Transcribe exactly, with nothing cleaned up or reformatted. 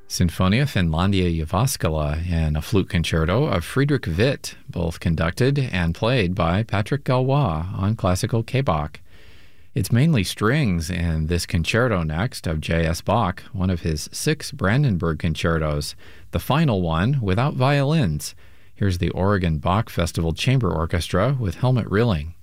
Sinfonia Finlandia Jyväskylä and a flute concerto of Friedrich Witt, both conducted and played by Patrick Galois on classical K-Bach. It's mainly strings in this concerto next of J S. Bach, one of his six Brandenburg concertos, the final one without violins. Here's the Oregon Bach Festival Chamber Orchestra with Helmut Rilling.